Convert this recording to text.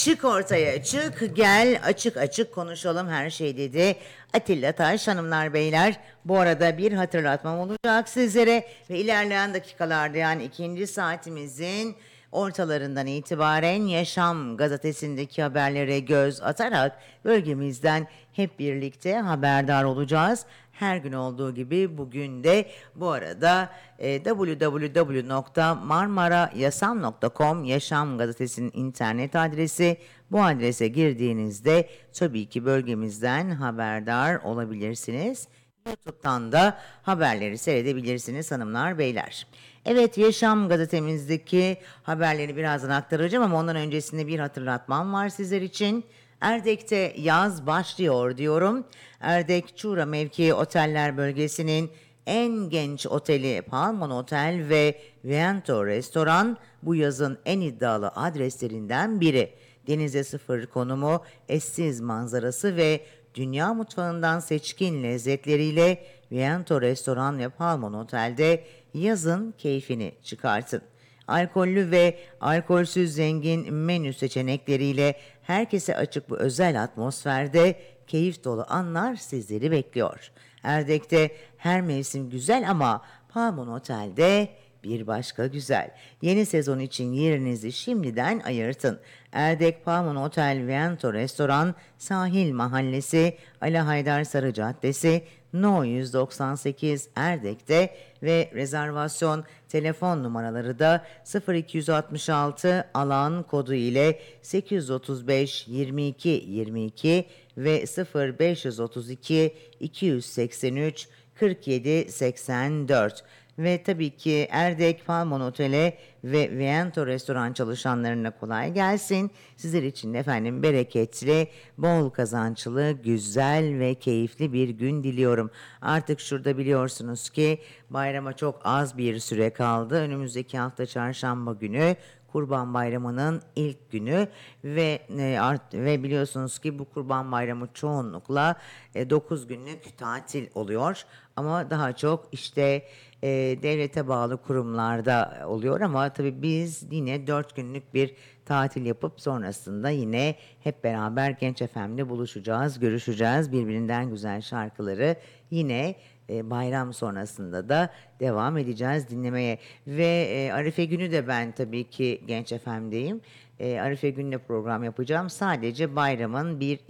Çık ortaya çık gel açık açık konuşalım her şey dedi Atilla Taş. Hanımlar beyler, bu arada bir hatırlatmam olacak sizlere ve ilerleyen dakikalarda, yani ikinci saatimizin ortalarından itibaren Yaşam gazetesindeki haberlere göz atarak bölgemizden hep birlikte haberdar olacağız. Her gün olduğu gibi bugün de bu arada www.marmarayasam.com Yaşam gazetesinin internet adresi. Bu adrese girdiğinizde tabii ki bölgemizden haberdar olabilirsiniz. YouTube'dan da haberleri seyredebilirsiniz hanımlar beyler. Evet, Yaşam gazetemizdeki haberleri birazdan aktaracağım ama ondan öncesinde bir hatırlatmam var sizler için. Erdek'te yaz başlıyor diyorum. Erdek Çuğra mevkii oteller bölgesinin en genç oteli Palmon Otel ve Viento Restoran bu yazın en iddialı adreslerinden biri. Denize sıfır konumu, eşsiz manzarası ve dünya mutfağından seçkin lezzetleriyle Viento Restoran ve Palmon Otel'de yazın keyfini çıkartın. Alkollü ve alkolsüz zengin menü seçenekleriyle herkese açık bu özel atmosferde keyif dolu anlar sizleri bekliyor. Erdek'te her mevsim güzel ama Palmon Otel'de bir başka güzel. Yeni sezon için yerinizi şimdiden ayırtın. Erdek Palmon Otel Viento Restoran, Sahil Mahallesi, Ali Haydar Sarı Caddesi, No 198 Erdek'te ve rezervasyon telefon numaraları da 0266 alan kodu ile 835 22 22 ve 0532 283 47 84. Ve tabii ki Erdek Palmon Otel'e ve Viento Restoran çalışanlarına kolay gelsin. Sizler için efendim bereketli, bol kazançlı, güzel ve keyifli bir gün diliyorum. Artık şurada biliyorsunuz ki bayrama çok az bir süre kaldı. Önümüzdeki hafta çarşamba günü Kurban Bayramı'nın ilk günü ve biliyorsunuz ki bu Kurban Bayramı çoğunlukla 9 günlük tatil oluyor. Ama daha çok işte devlete bağlı kurumlarda oluyor ama tabii biz yine 4 günlük bir tatil yapıp sonrasında yine hep beraber Genç FM'de buluşacağız, görüşeceğiz. Birbirinden güzel şarkıları yine bayram sonrasında da devam edeceğiz dinlemeye. Ve Arife günü de ben tabii ki Genç FM'deyim. Arife gününe program yapacağım. Sadece bayramın bir